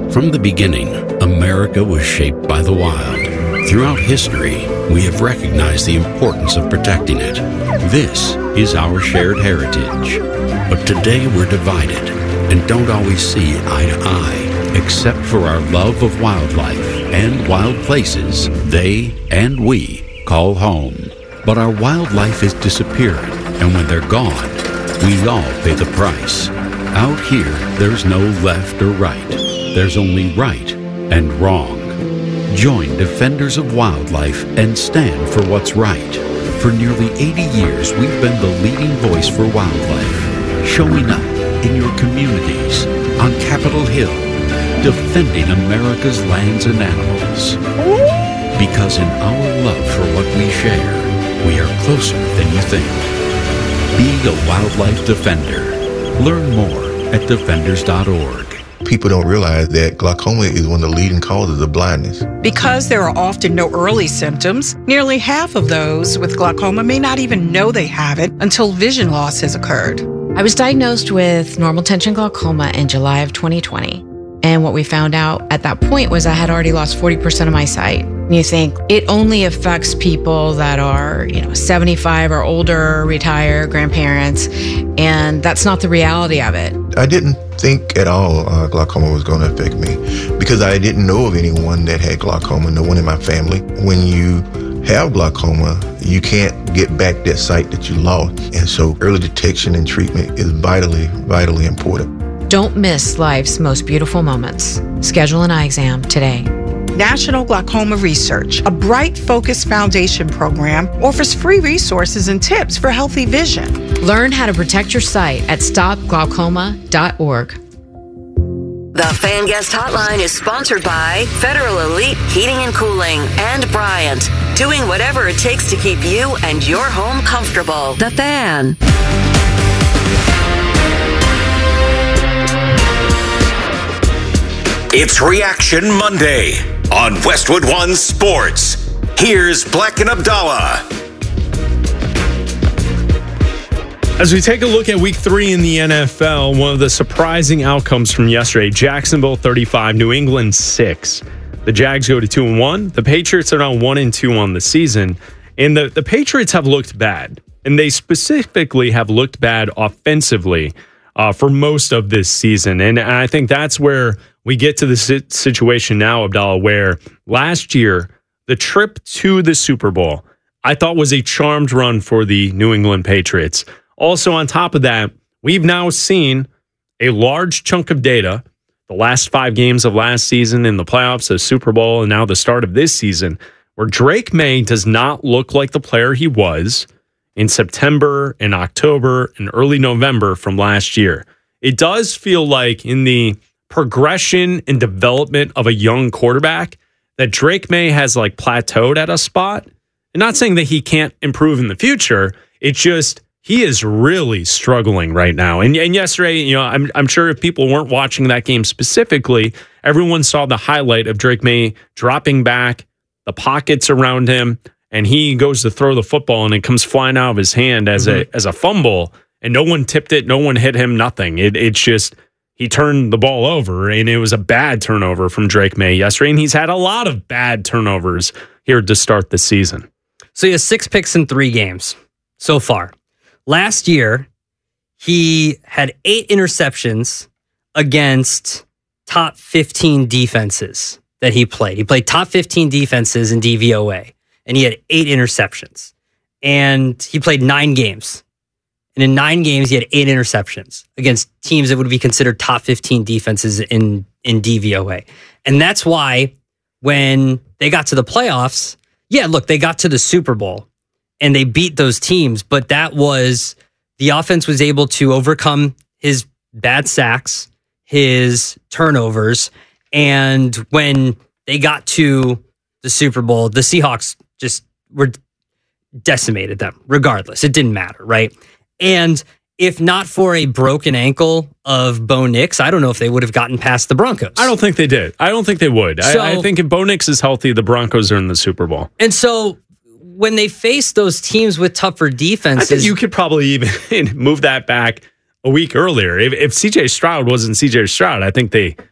From the beginning, America was shaped by the wild. Throughout history, we have recognized the importance of protecting it. This is our shared heritage. But today we're divided and don't always see eye to eye, except for our love of wildlife and wild places they and we call home. But our wildlife is disappearing, and when they're gone, we all pay the price. Out here, there's no left or right. There's only right and wrong. Join Defenders of Wildlife and stand for what's right. For nearly 80 years, we've been the leading voice for wildlife, showing up in your communities, on Capitol Hill, defending America's lands and animals. Because in our love for what we share, we are closer than you think. Be a wildlife defender. Learn more at defenders.org. People don't realize that glaucoma is one of the leading causes of blindness. Because there are often no early symptoms, nearly half of those with glaucoma may not even know they have it until vision loss has occurred. I was diagnosed with normal tension glaucoma in July of 2020. And what we found out at that point was I had already lost 40% of my sight. And you think it only affects people that are, 75 or older, retired, grandparents, and that's not the reality of it. I didn't think at all glaucoma was going to affect me because I didn't know of anyone that had glaucoma, no one in my family. When you have glaucoma, you can't get back that sight that you lost. And so early detection and treatment is vitally, vitally important. Don't miss life's most beautiful moments. Schedule an eye exam today. National Glaucoma Research, a Bright Focus Foundation program, offers free resources and tips for healthy vision. Learn how to protect your sight at stopglaucoma.org. The Fan Guest Hotline is sponsored by Federal Elite Heating and Cooling and Bryant, doing whatever it takes to keep you and your home comfortable. The Fan. It's Reaction Monday on Westwood One Sports. Here's Black and Abdallah. As we take a look at Week 3 in the NFL, one of the surprising outcomes from yesterday, Jacksonville 35, New England 6. The Jags go to 2-1. The Patriots are now 1-2 on the season. And the Patriots have looked bad. And they specifically have looked bad offensively for most of this season. And I think that's where we get to the situation now, Abdallah, where last year, the trip to the Super Bowl, I thought was a charmed run for the New England Patriots. Also, on top of that, we've now seen a large chunk of data, the last 5 games of last season in the playoffs, the Super Bowl, and now the start of this season, where Drake May does not look like the player he was in September and October and early November from last year. It does feel like in the progression and development of a young quarterback that Drake May has plateaued at a spot. I'm not saying that he can't improve in the future. It's just he is really struggling right now. And yesterday, I'm sure if people weren't watching that game specifically, everyone saw the highlight of Drake May dropping back, the pockets around him, and he goes to throw the football and it comes flying out of his hand as a fumble, and no one tipped it, no one hit him, nothing. It's just he turned the ball over, and it was a bad turnover from Drake May yesterday, and he's had a lot of bad turnovers here to start the season. So he has 6 picks in 3 games so far. Last year, he had 8 interceptions against top 15 defenses that he played. He played top 15 defenses in DVOA, and he had 8 interceptions. And he played 9 games. And in 9 games, he had 8 interceptions against teams that would be considered top 15 defenses in DVOA. And that's why when they got to the playoffs, they got to the Super Bowl and they beat those teams. But that was, the offense was able to overcome his bad sacks, his turnovers. And when they got to the Super Bowl, the Seahawks just decimated them regardless. It didn't matter, right? And if not for a broken ankle of Bo Nix, I don't know if they would have gotten past the Broncos. I don't think they did. I don't think they would. So, I think if Bo Nix is healthy, the Broncos are in the Super Bowl. And so when they face those teams with tougher defenses, I think you could probably even move that back a week earlier. If CJ Stroud wasn't CJ Stroud, I think they